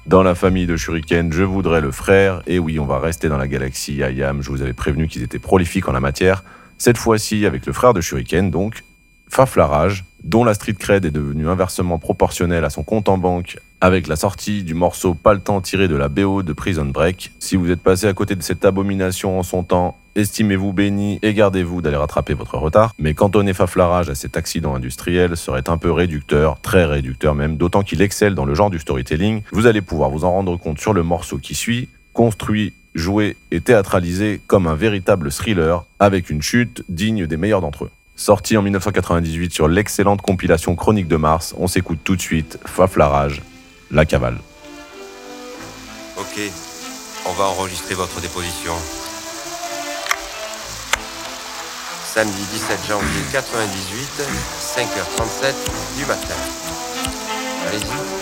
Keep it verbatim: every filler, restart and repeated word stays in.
Dans la famille de Shuriken, je voudrais le frère. Et oui, on va rester dans la galaxie I A M, je vous avais prévenu qu'ils étaient prolifiques en la matière. Cette fois-ci avec le frère de Shuriken, donc Faflarage, dont la street cred est devenue inversement proportionnelle à son compte en banque avec la sortie du morceau Pas le temps tiré de la B O de Prison Break. Si vous êtes passé à côté de cette abomination en son temps, estimez-vous béni et gardez-vous d'aller rattraper votre retard. Mais cantonner Faflarage à cet accident industriel serait un peu réducteur, très réducteur même, d'autant qu'il excelle dans le genre du storytelling. Vous allez pouvoir vous en rendre compte sur le morceau qui suit, construit, joué et théâtralisé comme un véritable thriller, avec une chute digne des meilleurs d'entre eux. Sorti en dix-neuf cent quatre-vingt-dix-huit sur l'excellente compilation Chronique de Mars, on s'écoute tout de suite Faflarage, La Cavale. Ok, on va enregistrer votre déposition. Samedi dix-sept janvier quatre-vingt-dix-huit, cinq heures trente-sept du matin. Allez-y.